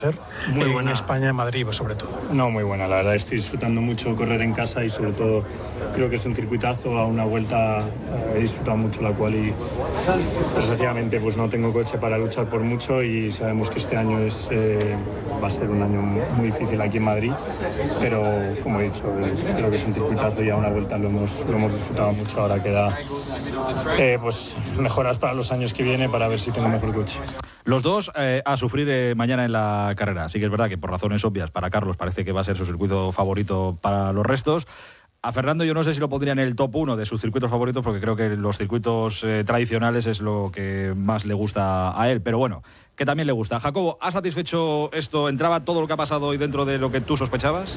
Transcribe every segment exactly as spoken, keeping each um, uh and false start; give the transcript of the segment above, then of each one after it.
Muy buena. En España, en Madrid, sobre todo. No, muy buena, la verdad. Estoy disfrutando mucho correr en casa y sobre todo creo que es un circuitazo. A una vuelta eh, he disfrutado mucho la cual y desgraciadamente pues no tengo coche para luchar por mucho y sabemos que este año es, eh, va a ser un año muy difícil aquí en Madrid, pero como he dicho, eh, creo que es un circuitazo y a una vuelta lo hemos, lo hemos disfrutado mucho. Ahora queda eh, pues mejoras para los años que vienen para ver si tengo mejor coche. Los dos eh, a sufrir eh, mañana en la carrera. Sí que es verdad que por razones obvias para Carlos parece que va a ser su circuito favorito para los restos. A Fernando yo no sé si lo pondría en el top uno de sus circuitos favoritos porque creo que los circuitos eh, tradicionales es lo que más le gusta a él, pero bueno, que también le gusta. Jacobo, ¿has satisfecho esto? ¿Entraba todo lo que ha pasado hoy dentro de lo que tú sospechabas?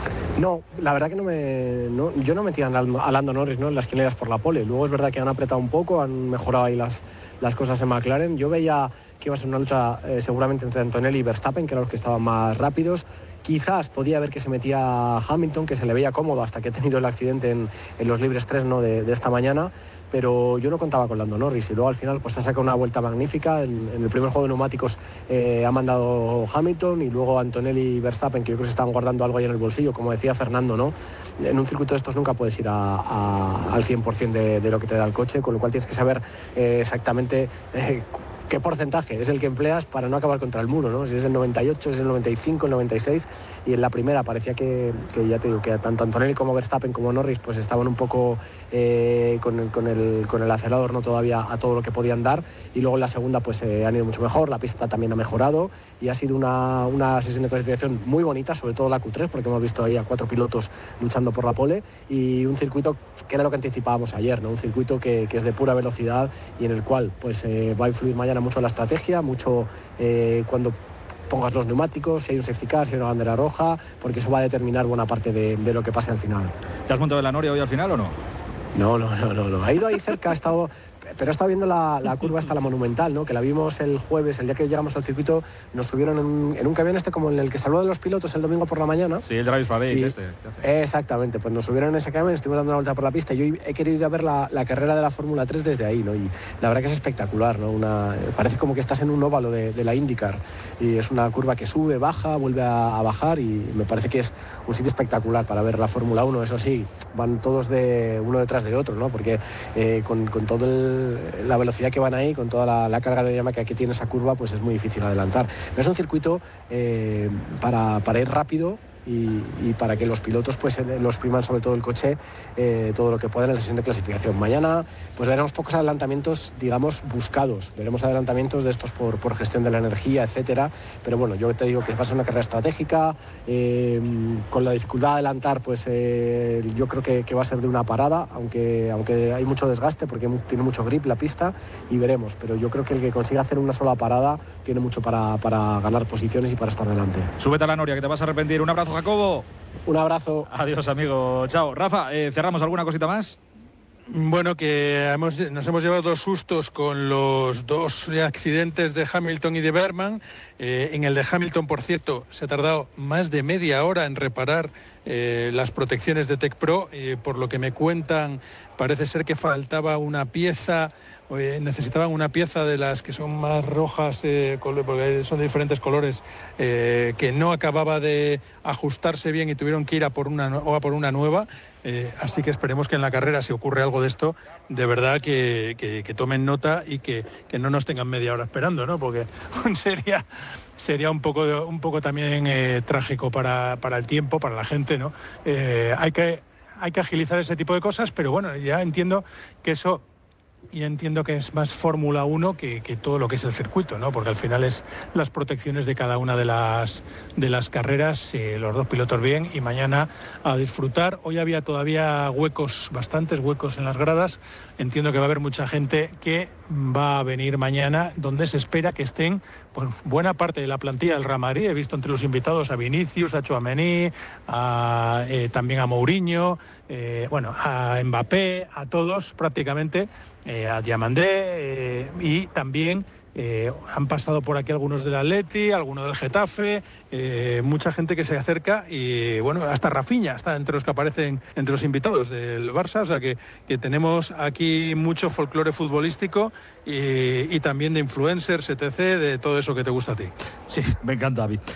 No, la verdad que no me, no, yo no metía a Lando Norris, ¿no?, en las quinielas por la pole. Luego es verdad que han apretado un poco, han mejorado ahí las, las cosas en McLaren. Yo veía que iba a ser una lucha eh, seguramente entre Antonelli y Verstappen, que eran los que estaban más rápidos. Quizás podía ver que se metía Hamilton, que se le veía cómodo hasta que ha tenido el accidente en, en los libres tres, ¿no?, de, de esta mañana, pero yo no contaba con Lando Norris y luego al final pues ha sacado una vuelta magnífica. En, en el primer juego de neumáticos eh, ha mandado Hamilton y luego Antonelli y Verstappen, que yo creo que se estaban guardando algo ahí en el bolsillo, como decía Fernando, ¿no? En un circuito de estos nunca puedes ir a, a, al cien por ciento de, de lo que te da el coche, con lo cual tienes que saber eh, exactamente eh, qué porcentaje es el que empleas para no acabar contra el muro, ¿no? Si es el noventa y ocho, si es el noventa y cinco, el noventa y seis, y en la primera parecía que, que ya te digo, que tanto Antonelli como Verstappen como Norris pues estaban un poco eh, con, con, el, con el acelerador, no todavía a todo lo que podían dar, y luego en la segunda pues eh, han ido mucho mejor, la pista también ha mejorado y ha sido una, una sesión de clasificación muy bonita, sobre todo la Q tres, porque hemos visto ahí a cuatro pilotos luchando por la pole, y un circuito que era lo que anticipábamos ayer, ¿no? Un circuito que, que es de pura velocidad y en el cual pues eh, va a influir mañana mucho la estrategia, mucho eh, cuando pongas los neumáticos, si hay un safety car, si hay una bandera roja, porque eso va a determinar buena parte de, de lo que pase al final. ¿Te has montado en la Noria hoy al final o no? No, no, no, no, no. Ha ido ahí cerca, ha estado, pero he estado viendo la, la curva hasta la Monumental, ¿no?, que la vimos el jueves, el día que llegamos al circuito, nos subieron en, en un camión este como en el que se habló de los pilotos el domingo por la mañana. Sí, el Drive Paddock este. Exactamente, pues nos subieron en ese camión, estuvimos dando una vuelta por la pista y yo he querido ir a ver la, la carrera de la Fórmula tres desde ahí, ¿no? Y la verdad que es espectacular, ¿no? Una, parece como que estás en un óvalo de, de la IndyCar y es una curva que sube, baja, vuelve a, a bajar y me parece que es un sitio espectacular para ver la Fórmula uno. Eso sí, van todos de uno detrás de otro, ¿no? Porque eh, con, con toda la velocidad que van ahí, con toda la, la carga aerodinámica que tiene esa curva, pues es muy difícil adelantar. Pero es un circuito eh, para, para ir rápido y, y para que los pilotos pues los priman sobre todo el coche eh, todo lo que puedan en la sesión de clasificación. Mañana pues veremos pocos adelantamientos, digamos, buscados. Veremos adelantamientos de estos por, por gestión de la energía, etcétera. Pero bueno, yo te digo que va a ser una carrera estratégica. Eh, con la dificultad de adelantar, pues eh, yo creo que, que va a ser de una parada, aunque, aunque hay mucho desgaste porque tiene mucho grip la pista y veremos. Pero yo creo que el que consiga hacer una sola parada tiene mucho para, para ganar posiciones y para estar delante. Súbete a la Noria, que te vas a arrepentir. Un abrazo, Jacobo. Un abrazo. Adiós, amigo. Chao. Rafa, eh, ¿cerramos alguna cosita más? Bueno, que hemos, nos hemos llevado dos sustos con los dos accidentes de Hamilton y de Bergman. Eh, en el de Hamilton, por cierto, se ha tardado más de media hora en reparar eh, las protecciones de Tech Pro. Eh, por lo que me cuentan, parece ser que faltaba una pieza, eh, necesitaban una pieza de las que son más rojas, eh, porque son de diferentes colores, eh, que no acababa de ajustarse bien y tuvieron que ir a por una, o a por una nueva. Eh, así que esperemos que en la carrera, si ocurre algo de esto, de verdad que, que, que tomen nota y que, que no nos tengan media hora esperando, ¿no? Porque sería, sería un poco, un poco también eh, trágico para, para el tiempo, para la gente, ¿no? Eh, hay que, hay que agilizar ese tipo de cosas, pero bueno, ya entiendo que eso... Y entiendo que es más Fórmula uno que, que todo lo que es el circuito, ¿no? Porque al final es las protecciones de cada una de las, de las carreras, eh, los dos pilotos bien, y mañana a disfrutar. Hoy había todavía huecos, bastantes huecos en las gradas. Entiendo que va a haber mucha gente que va a venir mañana, donde se espera que estén pues, buena parte de la plantilla del Real Madrid. He visto entre los invitados a Vinicius, a Tchouaméni, a, eh, también a Mourinho, eh, bueno, a Mbappé, a todos prácticamente, eh, a Diamandé, eh, y también Eh, han pasado por aquí algunos del Atleti, algunos del Getafe, eh, mucha gente que se acerca y bueno, hasta Rafinha está entre los que aparecen entre los invitados del Barça, o sea que, que tenemos aquí mucho folclore futbolístico y, y también de influencers, etcétera, de todo eso que te gusta a ti. Sí, me encanta, David.